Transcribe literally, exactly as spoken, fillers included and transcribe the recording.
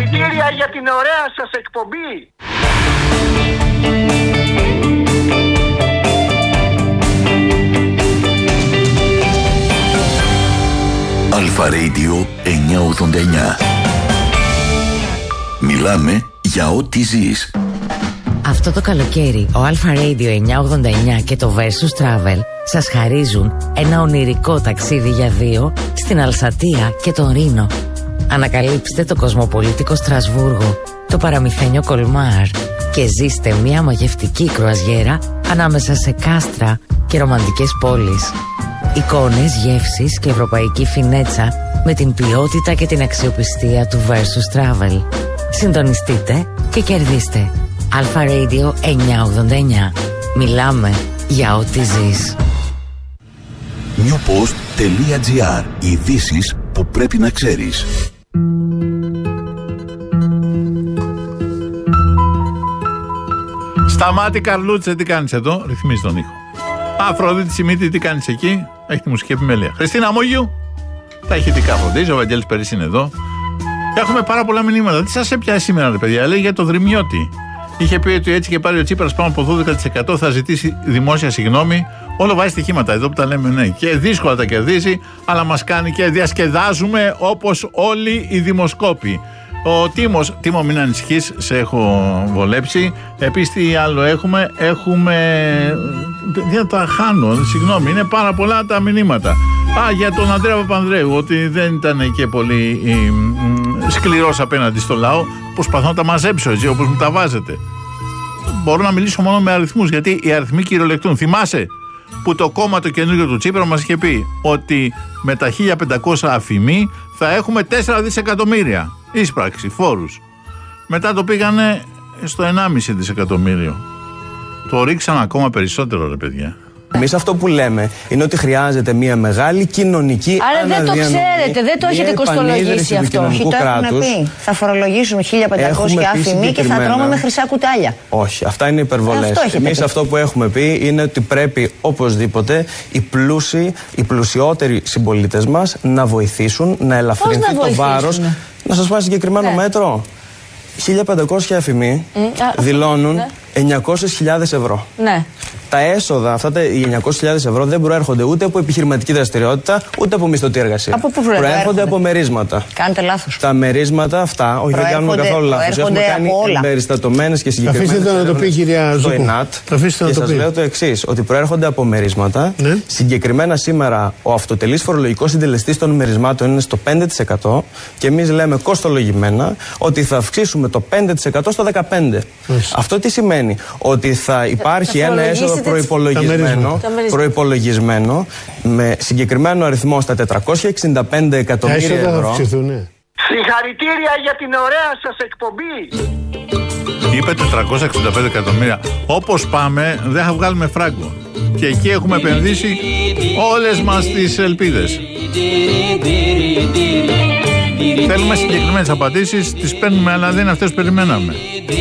Συγχαρητήρια για την ωραία σας εκπομπή. Αλφα Radio εννιακόσια ογδόντα εννιά. Μιλάμε για ό,τι ζεις. Αυτό το καλοκαίρι ο Αλφα Radio εννιακόσια ογδόντα εννιά και το Versus Travel σας χαρίζουν ένα ονειρικό ταξίδι για δύο στην Αλσατία και τον Ρήνο. Ανακαλύψτε το κοσμοπολίτικο Στρασβούργο, το παραμυθένιο Κολμάρ και ζήστε μια μαγευτική κρουαζιέρα ανάμεσα σε κάστρα και ρομαντικές πόλεις. Εικόνες, γεύσεις και ευρωπαϊκή φινέτσα με την ποιότητα και την αξιοπιστία του Versus Travel. Συντονιστείτε και κερδίστε. Αλφα Radio εννιακόσια ογδόντα εννιά. Μιλάμε για ό,τι ζεις. newpost.gr. Ειδήσεις που πρέπει να ξέρεις. Σταμάτη Καρλούτσε, τι κάνεις εδώ? Ρυθμίζει τον ήχο. Αφροδίτη Σιμίτη, τι κάνεις εκεί? Έχει τη μουσική επιμέλεια. Χριστίνα Μόγιου, τα ηχητικά φροντίζει. Ο Βαγγέλης Περής είναι εδώ. Έχουμε πάρα πολλά μηνύματα. Τι σας έπιασε σήμερα, ρε παιδιά? Λέει για το Δρυμιώτη. Είχε πει ότι έτσι και πάρει ο Τσίπρας πάνω από δώδεκα τοις εκατό θα ζητήσει δημόσια συγγνώμη. Όλο βάζει στοιχήματα εδώ που τα λέμε, ναι. Και δύσκολα τα κερδίζει, αλλά μας κάνει και διασκεδάζουμε όπως όλοι οι δημοσκόποι. Ο Τίμος, Τίμο, μην ανησυχείς, σε έχω βολέψει. Επίσης, τι άλλο έχουμε? Έχουμε. Δεν τα χάνω, συγγνώμη, είναι πάρα πολλά τα μηνύματα. Α, για τον Ανδρέα Παπανδρέου, ότι δεν ήταν και πολύ ε, σκληρός απέναντι στο λαό. Προσπαθώ να τα μαζέψω έτσι, όπως μου τα βάζετε. Μπορώ να μιλήσω μόνο με αριθμούς, γιατί οι αριθμοί κυριολεκτούν. Θυμάσαι που το κόμμα το καινούργιο του Τσίπρα μας είχε πει ότι με τα χίλια πεντακόσια αφημί θα έχουμε τέσσερα δισεκατομμύρια εισπράξη, φόρους. Μετά το πήγανε στο ενάμιση δισεκατομμύριο. Το ρίξαν ακόμα περισσότερο, ρε παιδιά. Εμείς αυτό που λέμε είναι ότι χρειάζεται μια μεγάλη κοινωνική αναδιανομή. Άρα δεν το ξέρετε, δεν το έχετε κοστολογήσει αυτό. Όχι, το έχουμε πει. Θα φορολογήσουμε χίλια πεντακόσια αφημί και θα τρώμε με χρυσά κουτάλια. Όχι, αυτά είναι υπερβολές. Εμείς αυτό που έχουμε πει είναι ότι πρέπει οπωσδήποτε οι πλούσιοι, οι πλουσιότεροι συμπολίτες μας να βοηθήσουν, να ελαφρυνθεί το βάρος. Να σας πω συγκεκριμένο ναι. μέτρο. χίλια πεντακόσια αφημί mm, δηλώνουν ναι. εννιακόσιες χιλιάδες ευρώ. Ναι. Τα έσοδα, αυτά τα εννιακόσιες χιλιάδες ευρώ δεν προέρχονται ούτε από επιχειρηματική δραστηριότητα, ούτε από μισθωτή εργασία. Από πού προέρχονται? Προέρχονται από μερίσματα. Κάνετε λάθος. Τα μερίσματα αυτά, όχι, δεν κάνουμε καθόλου λάθος. Έχουμε κάνει εμπεριστατωμένες και συγκεκριμένες. Αφήστε να το πει, κυρία Ζούκου. Και σας λέω το εξής, ότι προέρχονται από μερίσματα. Ναι. Συγκεκριμένα σήμερα ο αυτοτελής φορολογικός συντελεστής των μερισμάτων είναι στο πέντε τοις εκατό και εμείς λέμε κοστολογημένα ότι θα αυξήσουμε το πέντε τοις εκατό στο δεκαπέντε τοις εκατό. Αυτό τι σημαίνει? Ότι θα υπάρχει ένα έσοδο προϋπολογισμένο, προϋπολογισμένο με συγκεκριμένο αριθμό στα τετρακόσια εξήντα πέντε εκατομμύρια ευρώ. Συγχαρητήρια για την ωραία σας εκπομπή. Είπε τετρακόσια εξήντα πέντε εκατομμύρια. Όπως πάμε δεν θα βγάλουμε φράγκο. Και εκεί έχουμε επενδύσει όλες μας τις ελπίδες. Θέλουμε συγκεκριμένες απαντήσεις, τις παίρνουμε, αλλά δεν είναι αυτές που περιμέναμε.